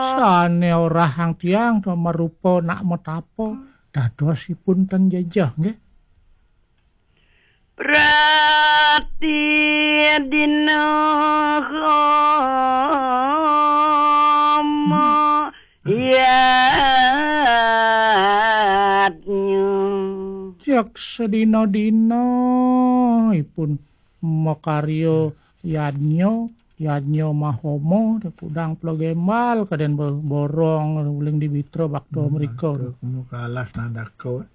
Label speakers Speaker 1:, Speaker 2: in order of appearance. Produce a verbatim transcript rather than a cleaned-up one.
Speaker 1: Sane ora hang tiang to marupa nak metapo dadosipun ten jejah nggih.
Speaker 2: Prati dina khama yatnya.
Speaker 1: Jak sedina-dina ipun makarya yadnya yadnya mahomo kudang plogembal kaden borong uling di Bitra bakto mriko.
Speaker 3: Kamu kalas nadako.